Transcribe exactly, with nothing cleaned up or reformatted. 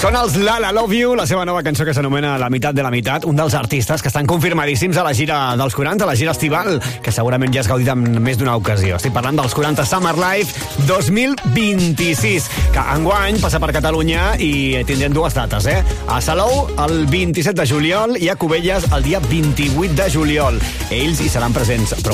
Són els La La Love You, la seva nova cançó que s'anomena La meitat de la meitat, un dels artistes que estan confirmadíssims a la gira dels quaranta, a la gira estival, que segurament ja has gaudit en més d'una ocasió. Estic parlant dels quaranta Summer Live dos mil vint-i-sis, que enguany passa per Catalunya i tindrem dues dates, eh? A Salou el vint-i-set de juliol i a Cubelles el dia vint-i-vuit de juliol. Ells hi seran presents, però